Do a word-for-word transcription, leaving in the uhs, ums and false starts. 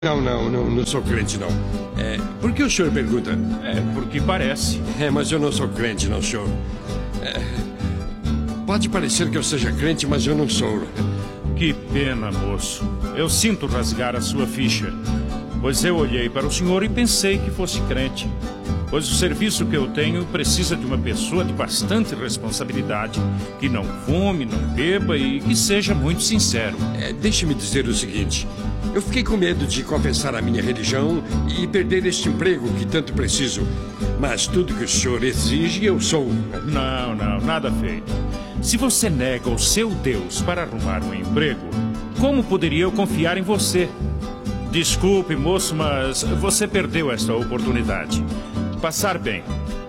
Não, não, não, não sou crente, não. É, por que o senhor pergunta? É, porque parece. É, mas eu não sou crente, não, senhor. É, pode parecer que eu seja crente, mas eu não sou. Que pena, moço. Eu sinto rasgar a sua ficha. Pois eu olhei para o senhor e pensei que fosse crente. Pois o serviço que eu tenho precisa de uma pessoa de bastante responsabilidade, que não fume, não beba e que seja muito sincero. É, deixe-me dizer o seguinte. Eu fiquei com medo de confessar a minha religião e perder este emprego que tanto preciso. Mas tudo que o senhor exige, eu sou. Não, não, nada feito. Se você nega o seu Deus para arrumar um emprego, como poderia eu confiar em você? Desculpe, moço, mas você perdeu esta oportunidade. Passar bem.